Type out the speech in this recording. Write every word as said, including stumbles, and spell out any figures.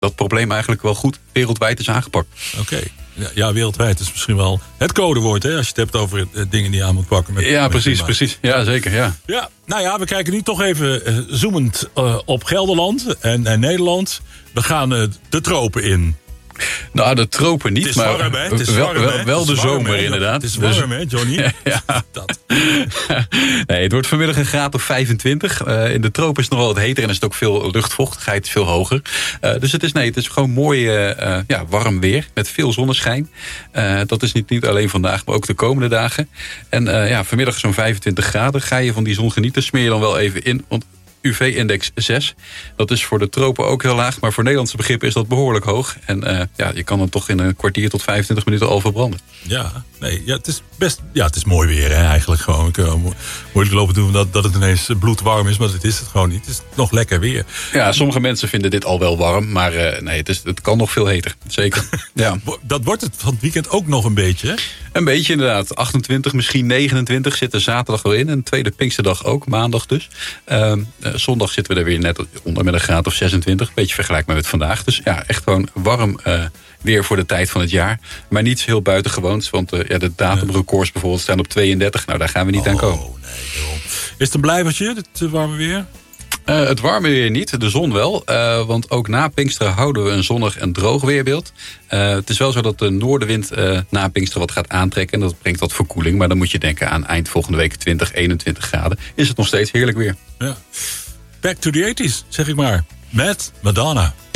dat probleem eigenlijk wel goed wereldwijd is aangepakt. Oké. Okay. Ja, ja, wereldwijd is misschien wel het codewoord, hè, als je het hebt over uh, dingen die je aan moet pakken. Met, ja, met precies, precies. Ja, zeker, ja. Ja, nou ja, we kijken nu toch even uh, zoomend uh, op Gelderland en, en Nederland. We gaan uh, de tropen in. Nou, de tropen niet, het is maar warm, hè? Het is wel, warm, wel, hè? wel Het de is warm, zomer hè? inderdaad. Het is warm, dus, hè, Johnny? Ja. Dat. Nee, het wordt vanmiddag een graad of vijfentwintig. Uh, in de tropen is het nog wel wat heter en is het ook veel luchtvochtigheid, veel hoger. Uh, dus het is, nee, het is gewoon mooi uh, ja, warm weer met veel zonneschijn. Uh, dat is niet, niet alleen vandaag, maar ook de komende dagen. En uh, ja, vanmiddag zo'n vijfentwintig graden. Ga je van die zon genieten, smeer je dan wel even in, want U V-index zes. Dat is voor de tropen ook heel laag, maar voor Nederlandse begrippen is dat behoorlijk hoog. En uh, ja, je kan dan toch in een kwartier tot vijfentwintig minuten al verbranden. Ja, nee, ja, het is best, ja, het is mooi weer, hè, eigenlijk gewoon. Ik kan moeilijk lopen doen dat, dat het ineens bloedwarm is, maar het is het gewoon niet. Het is nog lekker weer. Ja, sommige mensen vinden dit al wel warm, maar uh, nee, het, is, het kan nog veel heter. Zeker. Ja. Dat wordt het van het weekend ook nog een beetje, hè? Een beetje inderdaad. achtentwintig, misschien negenentwintig zit er zaterdag wel in. En tweede Pinksterdag ook, maandag dus. Uh, uh, zondag zitten we er weer net onder met een graad of zesentwintig. Beetje vergelijkbaar met vandaag. Dus ja, echt gewoon warm uh, weer voor de tijd van het jaar. Maar niets heel buitengewoons. Want uh, ja, de datumrecords bijvoorbeeld staan op tweeëndertig. Nou, daar gaan we niet oh, aan komen. Nee, daarom. Is het een blijvertje, dit warme weer? Uh, het warme weer niet, de zon wel. Uh, want ook na Pinksteren houden we een zonnig en droog weerbeeld. Uh, het is wel zo dat de noordenwind uh, na Pinksteren wat gaat aantrekken. En dat brengt wat verkoeling. Maar dan moet je denken aan eind volgende week twintig, eenentwintig graden. Is het nog steeds heerlijk weer. Ja. Back to the eighties, zeg ik maar. Met Madonna.